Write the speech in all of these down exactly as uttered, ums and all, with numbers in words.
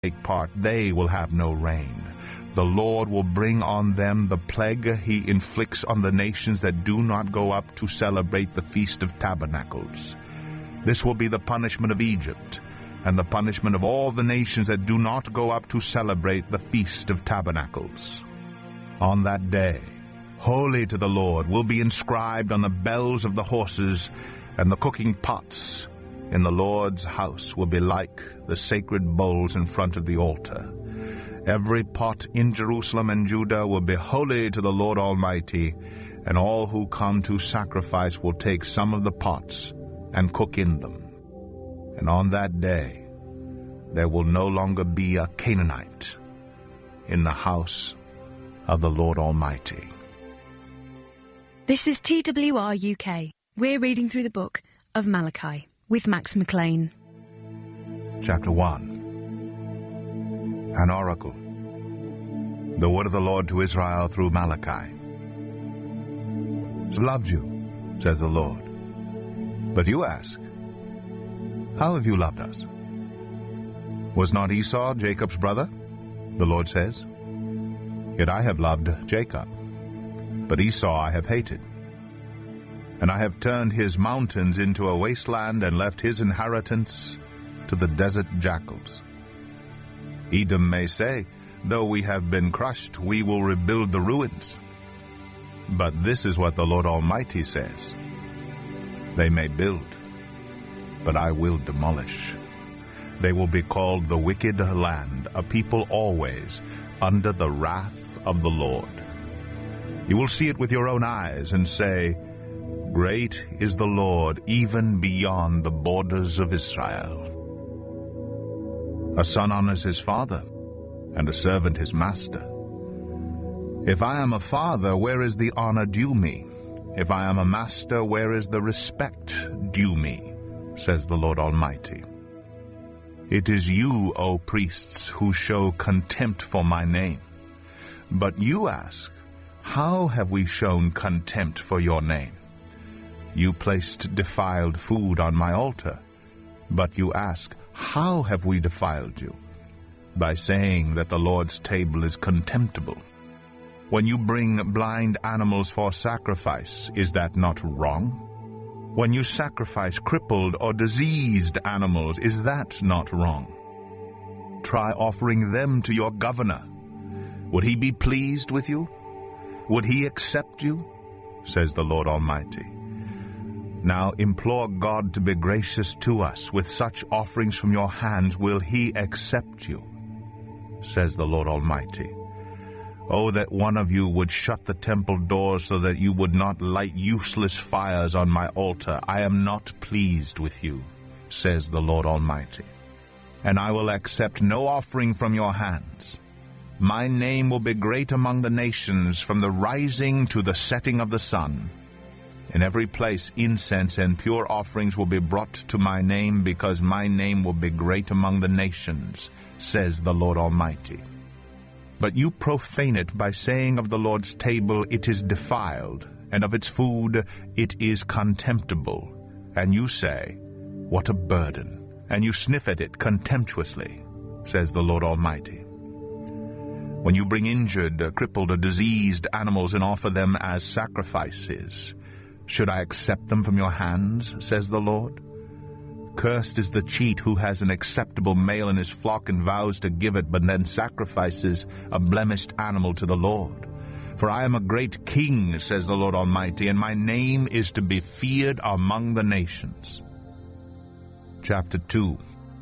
take part, they will have no rain. The Lord will bring on them the plague he inflicts on the nations that do not go up to celebrate the Feast of Tabernacles. This will be the punishment of Egypt, and the punishment of all the nations that do not go up to celebrate the Feast of Tabernacles. On that day, holy to the Lord will be inscribed on the bells of the horses, and the cooking pots in the Lord's house will be like the sacred bowls in front of the altar. Every pot in Jerusalem and Judah will be holy to the Lord Almighty, and all who come to sacrifice will take some of the pots and cook in them. And on that day there will no longer be a Canaanite in the house of the Lord Almighty. This is T W R U K. We're reading through the book of Malachi with Max McLean. Chapter one. An oracle. The word of the Lord to Israel through Malachi. I've loved you, says the Lord. But you ask, how have you loved us? Was not Esau Jacob's brother? The Lord says. Yet I have loved Jacob, but Esau I have hated. And I have turned his mountains into a wasteland and left his inheritance to the desert jackals. Edom may say, though we have been crushed, we will rebuild the ruins. But this is what the Lord Almighty says. They may build, but I will demolish. They will be called the wicked land, a people always under the wrath of the Lord. You will see it with your own eyes and say, great is the Lord, even beyond the borders of Israel. A son honors his father, and a servant his master. If I am a father, where is the honor due me? If I am a master, where is the respect due me? Says the Lord Almighty. It is you, O priests, who show contempt for my name. But you ask, how have we shown contempt for your name? You placed defiled food on my altar. But you ask, how have we defiled you? By saying that the Lord's table is contemptible. When you bring blind animals for sacrifice, is that not wrong? When you sacrifice crippled or diseased animals, is that not wrong? Try offering them to your governor. Would he be pleased with you? Would he accept you? Says the Lord Almighty. Now implore God to be gracious to us. With such offerings from your hands will he accept you, says the Lord Almighty. Oh, that one of you would shut the temple doors so that you would not light useless fires on my altar. I am not pleased with you, says the Lord Almighty. And I will accept no offering from your hands. My name will be great among the nations, from the rising to the setting of the sun. In every place incense and pure offerings will be brought to my name, because my name will be great among the nations, says the Lord Almighty. But you profane it by saying of the Lord's table, it is defiled, and of its food, it is contemptible. And you say, what a burden! And you sniff at it contemptuously, says the Lord Almighty. When you bring injured, crippled, or diseased animals and offer them as sacrifices, should I accept them from your hands, says the Lord? Cursed is the cheat who has an acceptable male in his flock and vows to give it, but then sacrifices a blemished animal to the Lord. For I am a great king, says the Lord Almighty, and my name is to be feared among the nations. Chapter two.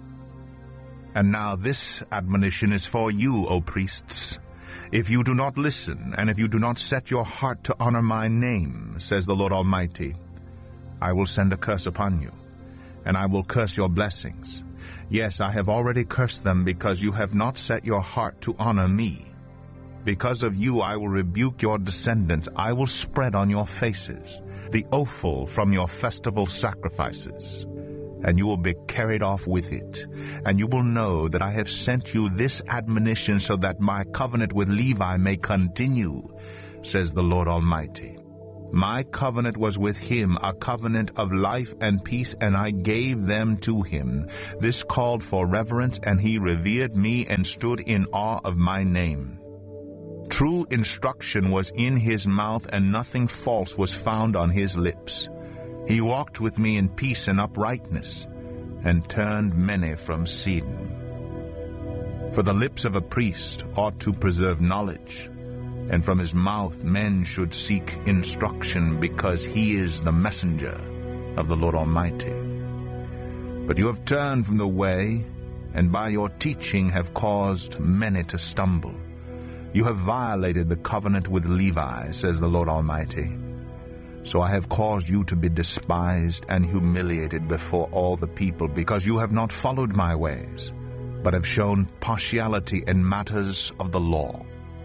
And now this admonition is for you, O priests. If you do not listen, and if you do not set your heart to honor my name, says the Lord Almighty, I will send a curse upon you, and I will curse your blessings. Yes, I have already cursed them, because you have not set your heart to honor me. Because of you I will rebuke your descendants. I will spread on your faces the offal from your festival sacrifices, and you will be carried off with it. And you will know that I have sent you this admonition, so that my covenant with Levi may continue, says the Lord Almighty. My covenant was with him, a covenant of life and peace, and I gave them to him. This called for reverence, and he revered me and stood in awe of my name. True instruction was in his mouth, and nothing false was found on his lips. He walked with me in peace and uprightness, and turned many from sin. For the lips of a priest ought to preserve knowledge, and from his mouth men should seek instruction, because he is the messenger of the Lord Almighty. But you have turned from the way, and by your teaching have caused many to stumble. You have violated the covenant with Levi, says the Lord Almighty. So I have caused you to be despised and humiliated before all the people, because you have not followed my ways, but have shown partiality in matters of the law.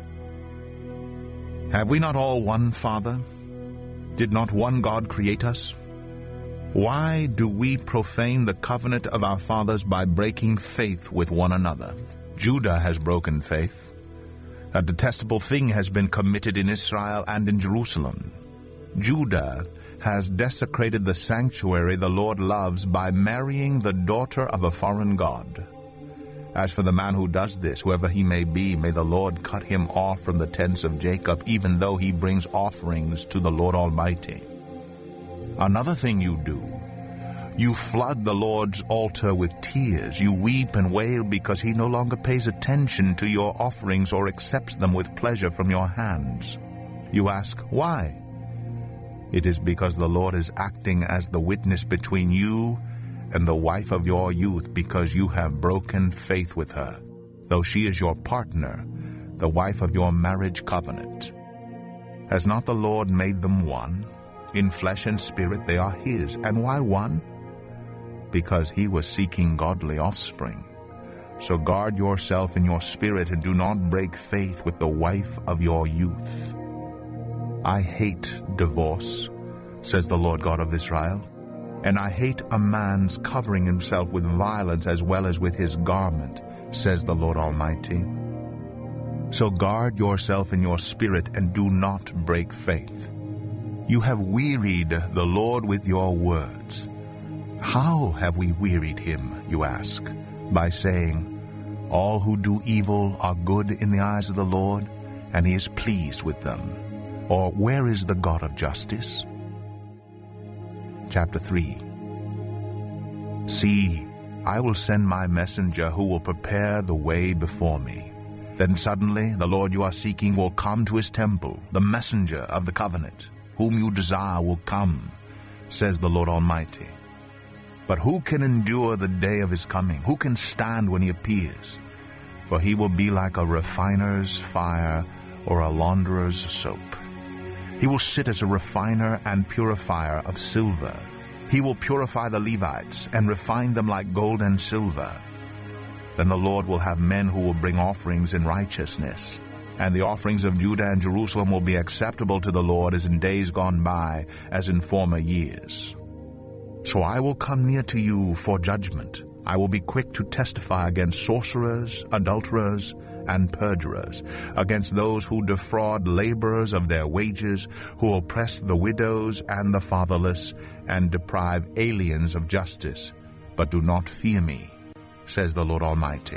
Have we not all one Father? Did not one God create us? Why do we profane the covenant of our fathers by breaking faith with one another? Judah has broken faith. A detestable thing has been committed in Israel and in Jerusalem. Judah has desecrated the sanctuary the Lord loves by marrying the daughter of a foreign god. As for the man who does this, whoever he may be, may the Lord cut him off from the tents of Jacob, even though he brings offerings to the Lord Almighty. Another thing you do, you flood the Lord's altar with tears. You weep and wail because he no longer pays attention to your offerings or accepts them with pleasure from your hands. You ask, why? It is because the Lord is acting as the witness between you and the wife of your youth, because you have broken faith with her, though she is your partner, the wife of your marriage covenant. Has not the Lord made them one? In flesh and spirit they are his. And why one? Because he was seeking godly offspring. So guard yourself in your spirit, and do not break faith with the wife of your youth. I hate divorce, says the Lord God of Israel. And I hate a man's covering himself with violence as well as with his garment, says the Lord Almighty. So guard yourself in your spirit, and do not break faith. You have wearied the Lord with your words. How have we wearied him, you ask? By saying, all who do evil are good in the eyes of the Lord, and he is pleased with them. Or where is the God of justice? Chapter three. See, I will send my messenger who will prepare the way before me. Then suddenly the Lord you are seeking will come to his temple. The messenger of the covenant, whom you desire, will come, says the Lord Almighty. But who can endure the day of his coming? Who can stand when he appears? For he will be like a refiner's fire or a launderer's soap. He will sit as a refiner and purifier of silver. He will purify the Levites and refine them like gold and silver. Then the Lord will have men who will bring offerings in righteousness, and the offerings of Judah and Jerusalem will be acceptable to the Lord, as in days gone by, as in former years. So I will come near to you for judgment. I will be quick to testify against sorcerers, adulterers, and perjurers, against those who defraud laborers of their wages, who oppress the widows and the fatherless, and deprive aliens of justice, but do not fear me, says the Lord Almighty.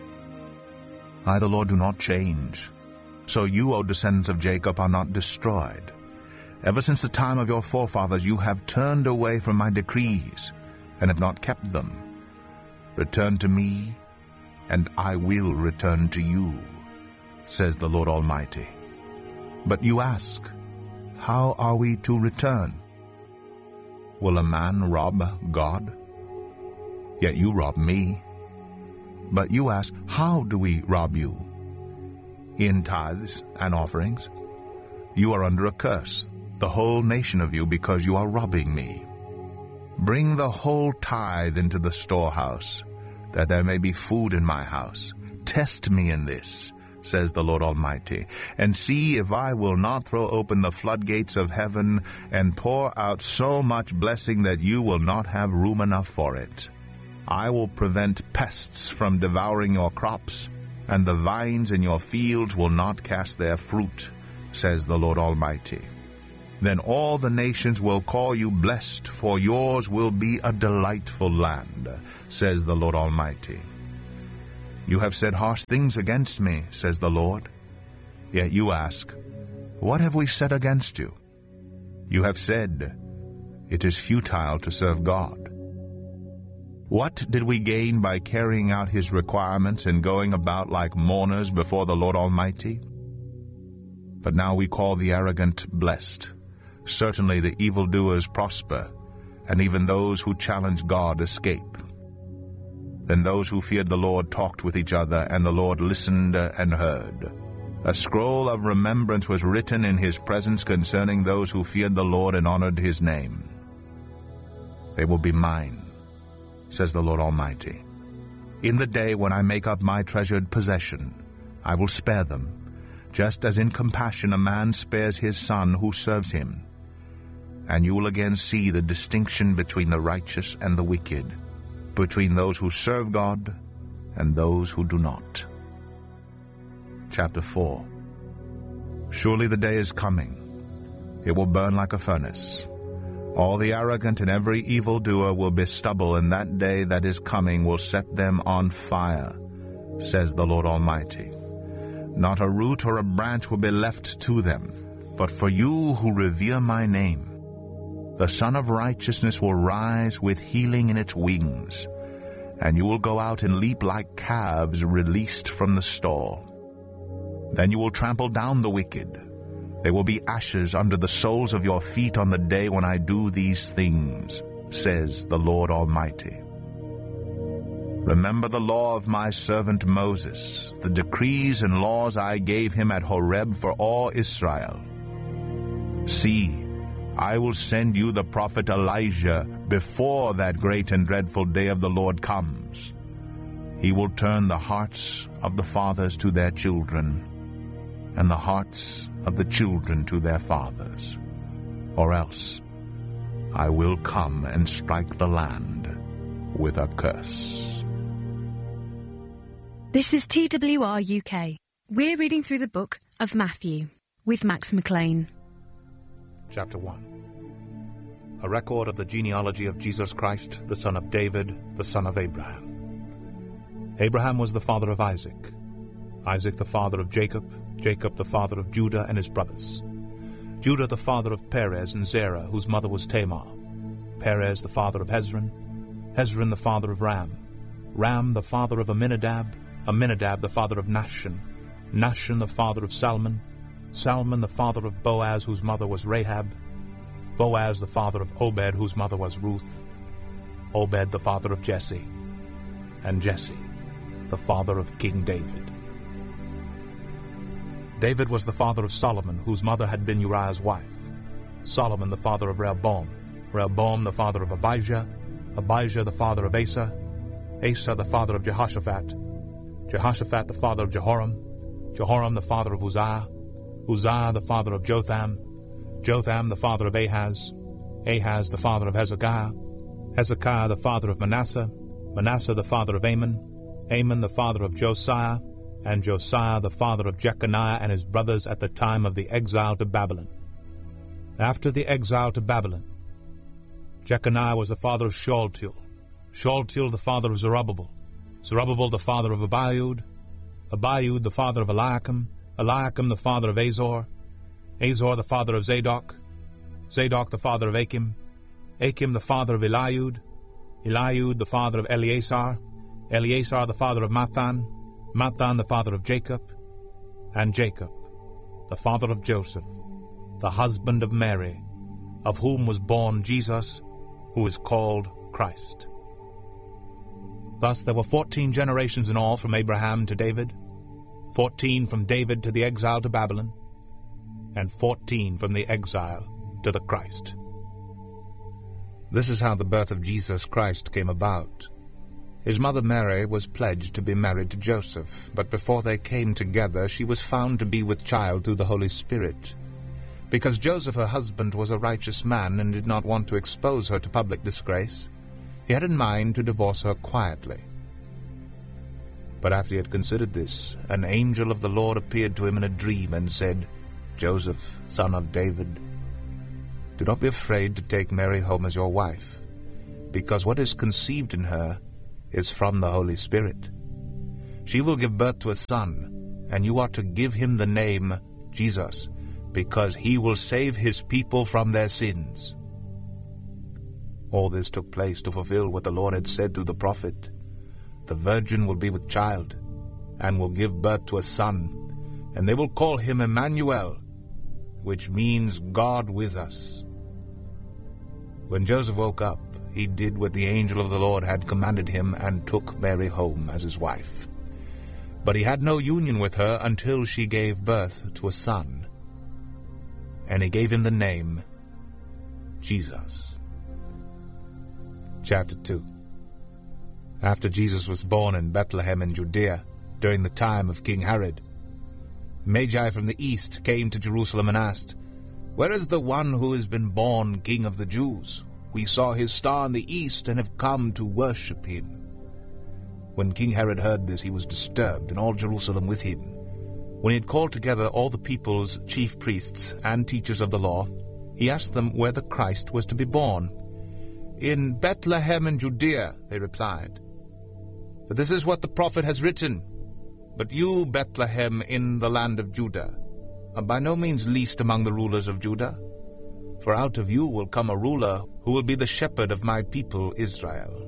I, the Lord, do not change. So you, O descendants of Jacob, are not destroyed. Ever since the time of your forefathers you have turned away from my decrees, and have not kept them. Return to me, and I will return to you, says the Lord Almighty. But you ask, how are we to return? Will a man rob God? Yet you rob me. But you ask, how do we rob you? In tithes and offerings. You are under a curse, the whole nation of you, because you are robbing me. Bring the whole tithe into the storehouse, that there may be food in my house. Test me in this, says the Lord Almighty, and see if I will not throw open the floodgates of heaven and pour out so much blessing that you will not have room enough for it. I will prevent pests from devouring your crops, and the vines in your fields will not cast their fruit, says the Lord Almighty. Then all the nations will call you blessed, for yours will be a delightful land, says the Lord Almighty. You have said harsh things against me, says the Lord. Yet you ask, what have we said against you? You have said, it is futile to serve God. What did we gain by carrying out his requirements and going about like mourners before the Lord Almighty? But now we call the arrogant blessed. Certainly the evildoers prosper, and even those who challenge God escape. Then those who feared the Lord talked with each other, and the Lord listened and heard. A scroll of remembrance was written in his presence concerning those who feared the Lord and honored his name. They will be mine, says the Lord Almighty. In the day when I make up my treasured possession, I will spare them, just as in compassion a man spares his son who serves him. And you will again see the distinction between the righteous and the wicked, between those who serve God and those who do not. Chapter four. Surely the day is coming. It will burn like a furnace. All the arrogant and every evildoer will be stubble, and that day that is coming will set them on fire, says the Lord Almighty. Not a root or a branch will be left to them. But for you who revere my name, the Son of Righteousness will rise with healing in its wings, and you will go out and leap like calves released from the stall. Then you will trample down the wicked. They will be ashes under the soles of your feet on the day when I do these things, says the Lord Almighty. Remember the law of my servant Moses, the decrees and laws I gave him at Horeb for all Israel. See, I will send you the prophet Elijah before that great and dreadful day of the Lord comes. He will turn the hearts of the fathers to their children, and the hearts of the children to their fathers. Or else I will come and strike the land with a curse. This is T W R U K. We're reading through the book of Matthew with Max McLean. Chapter one. A record of the genealogy of Jesus Christ, the son of David, the son of Abraham. Abraham was the father of Isaac, Isaac the father of Jacob, Jacob the father of Judah and his brothers, Judah the father of Perez and Zerah, whose mother was Tamar, Perez the father of Hezron, Hezron the father of Ram, Ram the father of Amminadab, Amminadab the father of Nahshon, Nahshon the father of Salmon, Salmon the father of Boaz, whose mother was Rahab, Boaz the father of Obed, whose mother was Ruth, Obed the father of Jesse, and Jesse the father of King David. David was the father of Solomon, whose mother had been Uriah's wife, Solomon the father of Rehoboam, Rehoboam the father of Abijah, Abijah the father of Asa, Asa the father of Jehoshaphat, Jehoshaphat the father of Jehoram, Jehoram the father of Uzziah, Uzziah the father of Jotham, Jotham the father of Ahaz, Ahaz the father of Hezekiah, Hezekiah the father of Manasseh, Manasseh the father of Amon, Amon the father of Josiah, and Josiah the father of Jeconiah and his brothers at the time of the exile to Babylon. After the exile to Babylon, Jeconiah was the father of Shealtiel, Shealtiel the father of Zerubbabel, Zerubbabel the father of Abiud, Abiud the father of Eliakim, Eliakim the father of Azor, Azor the father of Zadok, Zadok the father of Achim, Achim the father of Eliud, Eliud the father of Eleazar, Eleazar the father of Matthan, Matthan the father of Jacob, and Jacob the father of Joseph, the husband of Mary, of whom was born Jesus, who is called Christ. Thus there were fourteen generations in all from Abraham to David, fourteen from David to the exile to Babylon, and fourteen from the exile to the Christ. This is how the birth of Jesus Christ came about. His mother Mary was pledged to be married to Joseph, but before they came together she was found to be with child through the Holy Spirit. Because Joseph, her husband, was a righteous man and did not want to expose her to public disgrace, he had in mind to divorce her quietly. But after he had considered this, an angel of the Lord appeared to him in a dream and said, Joseph, son of David, Do not be afraid to take Mary home as your wife, because what is conceived in her is from the Holy Spirit. She will give birth to a son, and you are to give him the name Jesus, because he will save his people from their sins." All this took place to fulfill what the Lord had said through the prophet. "The virgin will be with child, and will give birth to a son, and they will call him Emmanuel," which means God with us. When Joseph woke up, he did what the angel of the Lord had commanded him and took Mary home as his wife. But he had no union with her until she gave birth to a son, and he gave him the name Jesus. Chapter two. After Jesus was born in Bethlehem in Judea, during the time of King Herod, Magi from the east came to Jerusalem and asked, "Where is the one who has been born King of the Jews? We saw his star in the east and have come to worship him." When King Herod heard this, he was disturbed, and all Jerusalem with him. When he had called together all the people's chief priests and teachers of the law, he asked them where the Christ was to be born. "In Bethlehem in Judea," they replied. "For this is what the prophet has written. But you, Bethlehem, in the land of Judah, are by no means least among the rulers of Judah. For out of you will come a ruler who will be the shepherd of my people Israel."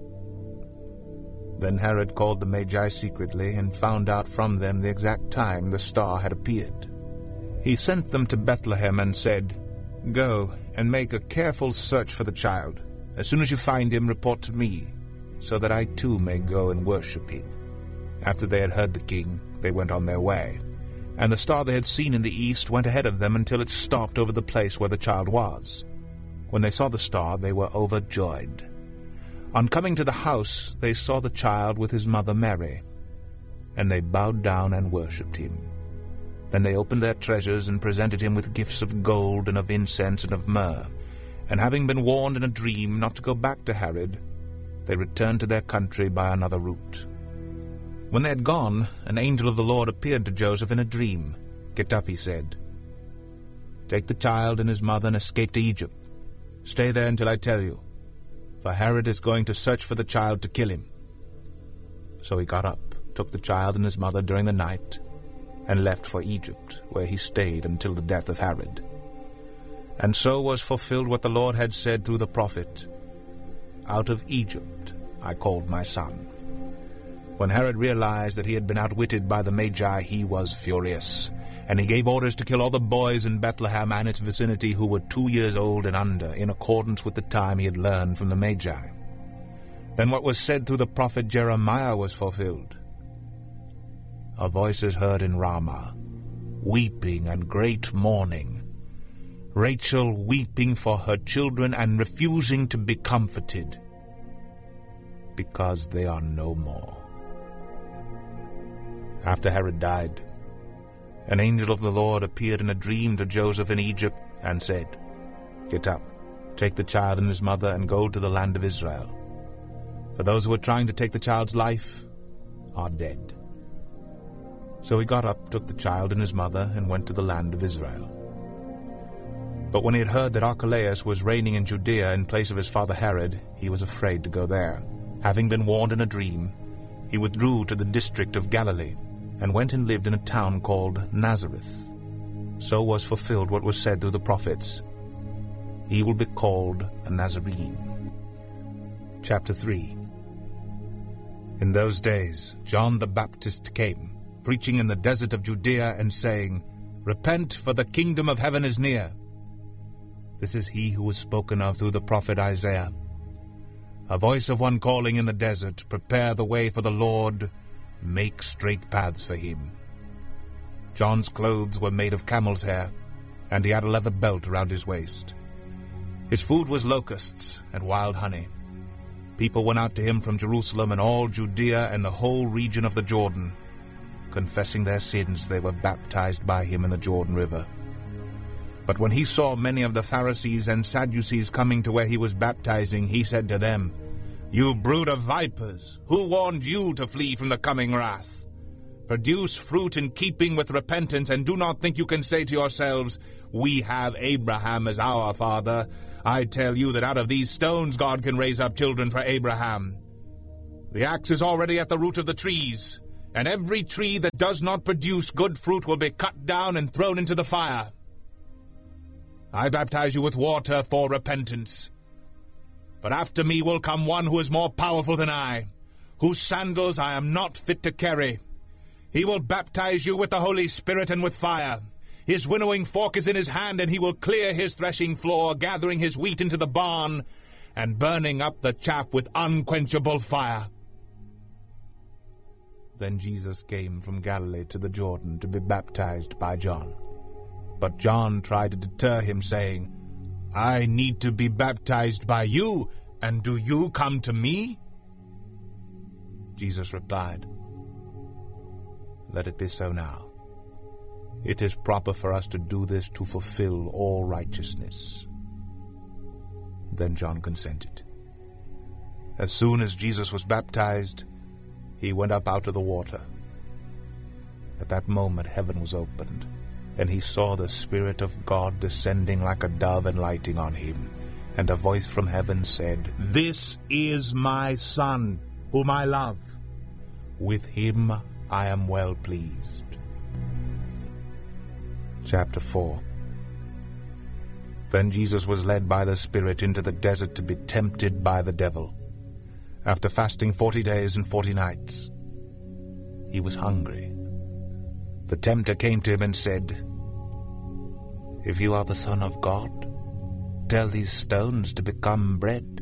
Then Herod called the Magi secretly and found out from them the exact time the star had appeared. He sent them to Bethlehem and said, "Go and make a careful search for the child. As soon as you find him, report to me, so that I too may go and worship him." After they had heard the king, they went on their way. And the star they had seen in the east went ahead of them until it stopped over the place where the child was. When they saw the star, they were overjoyed. On coming to the house, they saw the child with his mother Mary, and they bowed down and worshipped him. Then they opened their treasures and presented him with gifts of gold and of incense and of myrrh. And having been warned in a dream not to go back to Herod, they returned to their country by another route. When they had gone, an angel of the Lord appeared to Joseph in a dream. "Get up," he said. "Take the child and his mother and escape to Egypt. Stay there until I tell you, for Herod is going to search for the child to kill him." So he got up, took the child and his mother during the night, and left for Egypt, where he stayed until the death of Herod. And so was fulfilled what the Lord had said through the prophet, "Out of Egypt I called my son." When Herod realized that he had been outwitted by the Magi, he was furious, and he gave orders to kill all the boys in Bethlehem and its vicinity who were two years old and under, in accordance with the time he had learned from the Magi. Then what was said through the prophet Jeremiah was fulfilled. "A voice is heard in Ramah, weeping and great mourning, Rachel weeping for her children and refusing to be comforted, because they are no more." After Herod died, an angel of the Lord appeared in a dream to Joseph in Egypt and said, "Get up, take the child and his mother and go to the land of Israel. For those who are trying to take the child's life are dead." So he got up, took the child and his mother, and went to the land of Israel. But when he had heard that Archelaus was reigning in Judea in place of his father Herod, he was afraid to go there. Having been warned in a dream, he withdrew to the district of Galilee, and went and lived in a town called Nazareth. So was fulfilled what was said through the prophets, "He will be called a Nazarene." Chapter three. In those days John the Baptist came, preaching in the desert of Judea and saying, "Repent, for the kingdom of heaven is near." This is he who was spoken of through the prophet Isaiah. "A voice of one calling in the desert, prepare the way for the Lord, make straight paths for him." John's clothes were made of camel's hair, and he had a leather belt around his waist. His food was locusts and wild honey. People went out to him from Jerusalem and all Judea and the whole region of the Jordan. Confessing their sins, they were baptized by him in the Jordan River. But when he saw many of the Pharisees and Sadducees coming to where he was baptizing, he said to them, "You brood of vipers, who warned you to flee from the coming wrath? Produce fruit in keeping with repentance, and do not think you can say to yourselves, 'We have Abraham as our father.' I tell you that out of these stones God can raise up children for Abraham. The axe is already at the root of the trees, and every tree that does not produce good fruit will be cut down and thrown into the fire. I baptize you with water for repentance. But after me will come one who is more powerful than I, whose sandals I am not fit to carry. He will baptize you with the Holy Spirit and with fire. His winnowing fork is in his hand, and he will clear his threshing floor, gathering his wheat into the barn, and burning up the chaff with unquenchable fire." Then Jesus came from Galilee to the Jordan to be baptized by John. But John tried to deter him, saying, "I need to be baptized by you, and do you come to me?" Jesus replied, "Let it be so now. It is proper for us to do this to fulfill all righteousness." Then John consented. As soon as Jesus was baptized, he went up out of the water. At that moment heaven was opened, and he saw the Spirit of God descending like a dove and lighting on him. And a voice from heaven said, "This is my Son, whom I love. With him I am well pleased." Chapter four. Then Jesus was led by the Spirit into the desert to be tempted by the devil. After fasting forty days and forty nights, he was hungry. The tempter came to him and said, "If you are the Son of God, tell these stones to become bread."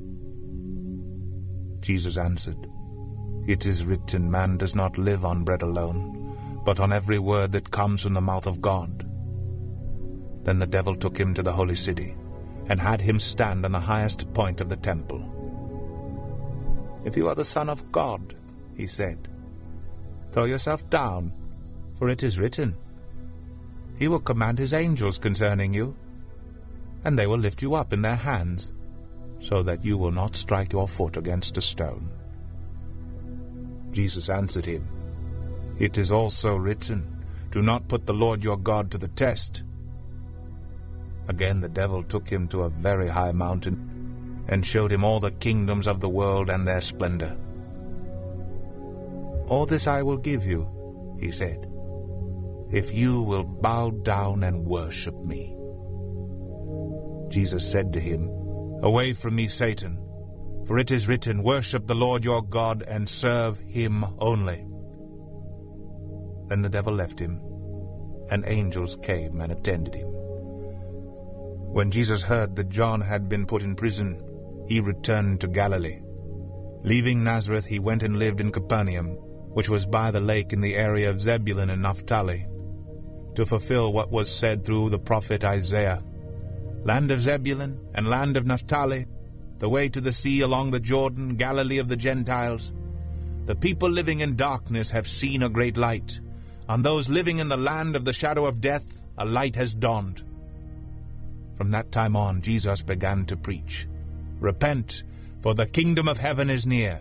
Jesus answered, "It is written, man does not live on bread alone, but on every word that comes from the mouth of God." Then the devil took him to the holy city, and had him stand on the highest point of the temple. "If you are the Son of God," he said, "throw yourself down, for it is written, 'He will command his angels concerning you, and they will lift you up in their hands, so that you will not strike your foot against a stone.'" Jesus answered him, "It is also written, 'Do not put the Lord your God to the test.'" Again the devil took him to a very high mountain, and showed him all the kingdoms of the world and their splendor. "All this I will give you," he said, "if you will bow down and worship me." Jesus said to him, "Away from me, Satan, for it is written, 'Worship the Lord your God and serve him only.'" Then the devil left him, and angels came and attended him. When Jesus heard that John had been put in prison, he returned to Galilee. Leaving Nazareth, he went and lived in Capernaum, which was by the lake in the area of Zebulun and Naphtali, to fulfill what was said through the prophet Isaiah, "Land of Zebulun and land of Naphtali, the way to the sea along the Jordan, Galilee of the Gentiles. The people living in darkness have seen a great light. On those living in the land of the shadow of death, a light has dawned." From that time on, Jesus began to preach, "Repent, for the kingdom of heaven is near."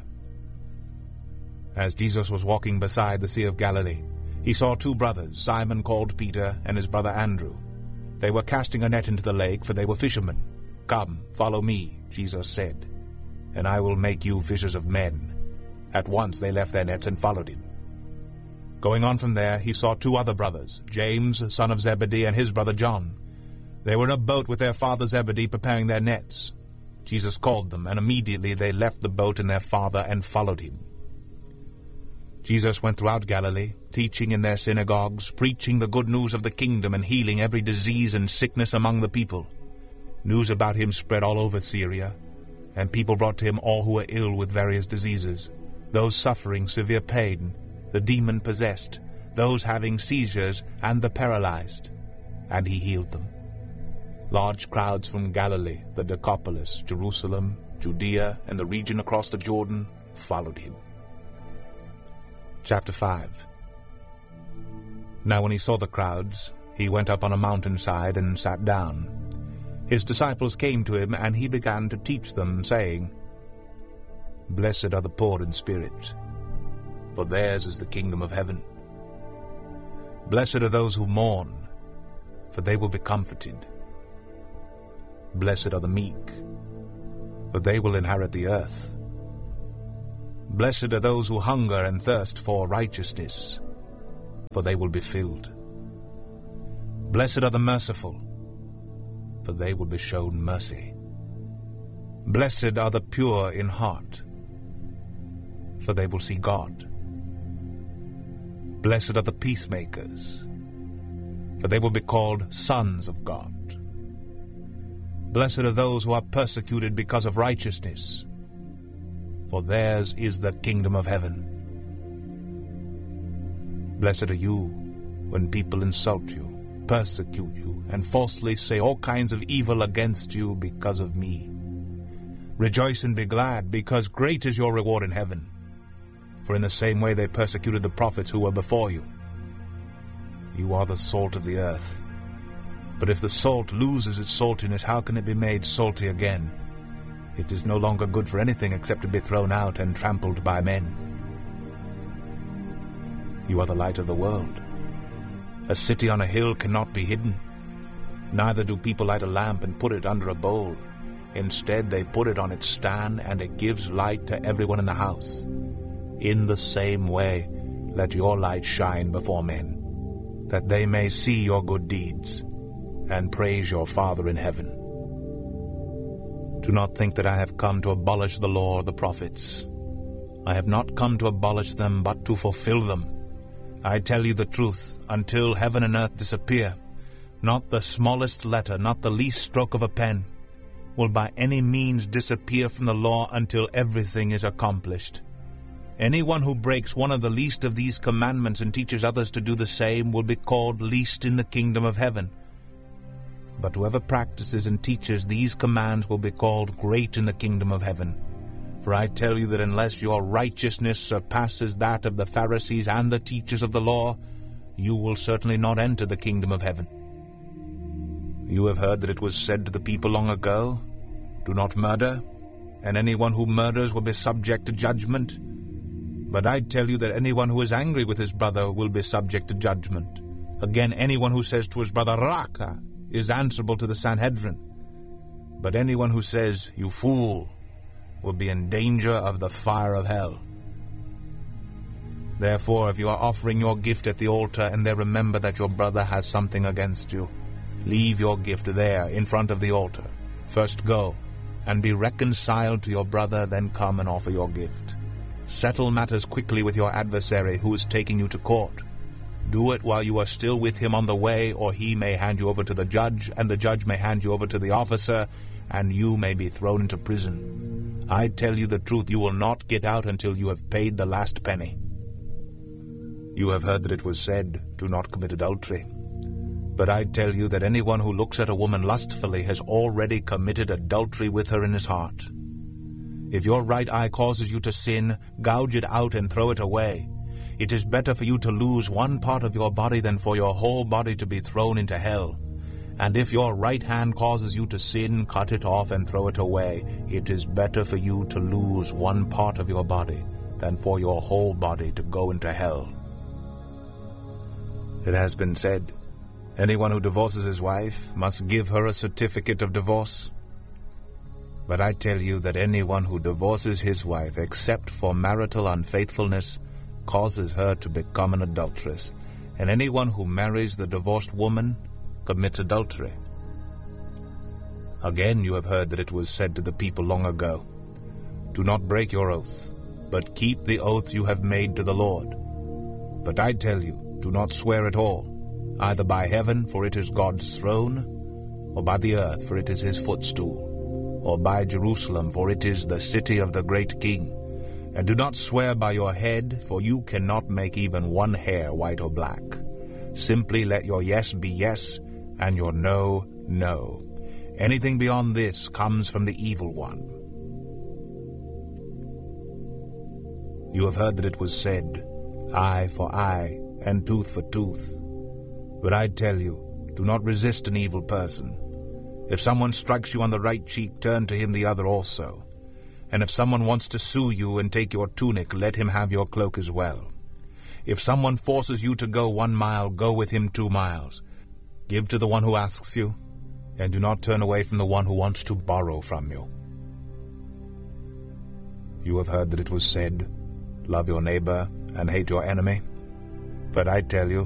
As Jesus was walking beside the Sea of Galilee, he saw two brothers, Simon called Peter and his brother Andrew. They were casting a net into the lake, for they were fishermen. "Come, follow me," Jesus said, "and I will make you fishers of men." At once they left their nets and followed him. Going on from there, he saw two other brothers, James, son of Zebedee, and his brother John. They were in a boat with their father Zebedee preparing their nets. Jesus called them, and immediately they left the boat and their father and followed him. Jesus went throughout Galilee, teaching in their synagogues, preaching the good news of the kingdom, and healing every disease and sickness among the people. News about him spread all over Syria, and people brought to him all who were ill with various diseases, those suffering severe pain, the demon-possessed, those having seizures, and the paralyzed, and he healed them. Large crowds from Galilee, the Decapolis, Jerusalem, Judea, and the region across the Jordan followed him. Chapter five. Now when he saw the crowds, he went up on a mountainside and sat down. His disciples came to him, and he began to teach them, saying, "Blessed are the poor in spirit, for theirs is the kingdom of heaven. Blessed are those who mourn, for they will be comforted. Blessed are the meek, for they will inherit the earth. Blessed are those who hunger and thirst for righteousness, for they will be filled. Blessed are the merciful, for they will be shown mercy. Blessed are the pure in heart, for they will see God. Blessed are the peacemakers, for they will be called sons of God. Blessed are those who are persecuted because of righteousness, for theirs is the kingdom of heaven. Blessed are you when people insult you, persecute you, and falsely say all kinds of evil against you because of me. Rejoice and be glad, because great is your reward in heaven. For in the same way they persecuted the prophets who were before you. You are the salt of the earth. But if the salt loses its saltiness, how can it be made salty again? It is no longer good for anything except to be thrown out and trampled by men. You are the light of the world. A city on a hill cannot be hidden. Neither do people light a lamp and put it under a bowl. Instead, they put it on its stand, and it gives light to everyone in the house. In the same way, let your light shine before men, that they may see your good deeds and praise your Father in heaven. Do not think that I have come to abolish the law or the prophets. I have not come to abolish them, but to fulfill them. I tell you the truth, until heaven and earth disappear, not the smallest letter, not the least stroke of a pen, will by any means disappear from the law until everything is accomplished. Anyone who breaks one of the least of these commandments and teaches others to do the same will be called least in the kingdom of heaven. But whoever practices and teaches these commands will be called great in the kingdom of heaven. For I tell you that unless your righteousness surpasses that of the Pharisees and the teachers of the law, you will certainly not enter the kingdom of heaven. You have heard that it was said to the people long ago, "Do not murder, and anyone who murders will be subject to judgment." But I tell you that anyone who is angry with his brother will be subject to judgment. Again, anyone who says to his brother, "Raka," is answerable to the Sanhedrin. But anyone who says, "You fool," will be in danger of the fire of hell. Therefore, if you are offering your gift at the altar and there remember that your brother has something against you, leave your gift there in front of the altar. First go and be reconciled to your brother, then come and offer your gift. Settle matters quickly with your adversary who is taking you to court. Do it while you are still with him on the way, or he may hand you over to the judge, and the judge may hand you over to the officer, and you may be thrown into prison. I tell you the truth, you will not get out until you have paid the last penny. You have heard that it was said, "Do not commit adultery." But I tell you that anyone who looks at a woman lustfully has already committed adultery with her in his heart. If your right eye causes you to sin, gouge it out and throw it away. It is better for you to lose one part of your body than for your whole body to be thrown into hell. And if your right hand causes you to sin, cut it off and throw it away. It is better for you to lose one part of your body than for your whole body to go into hell. It has been said, anyone who divorces his wife must give her a certificate of divorce. But I tell you that anyone who divorces his wife except for marital unfaithfulness causes her to become an adulteress, and anyone who marries the divorced woman commits adultery. Again, you have heard that it was said to the people long ago, "Do not break your oath, but keep the oath you have made to the Lord." But I tell you, do not swear at all, either by heaven, for it is God's throne, or by the earth, for it is his footstool, or by Jerusalem, for it is the city of the great king. And do not swear by your head, for you cannot make even one hair white or black. Simply let your yes be yes, and your no, no. Anything beyond this comes from the evil one. You have heard that it was said, "Eye for eye, and tooth for tooth." But I tell you, do not resist an evil person. If someone strikes you on the right cheek, turn to him the other also. And if someone wants to sue you and take your tunic, let him have your cloak as well. If someone forces you to go one mile, go with him two miles. Give to the one who asks you, and do not turn away from the one who wants to borrow from you. You have heard that it was said, love your neighbor and hate your enemy. But I tell you,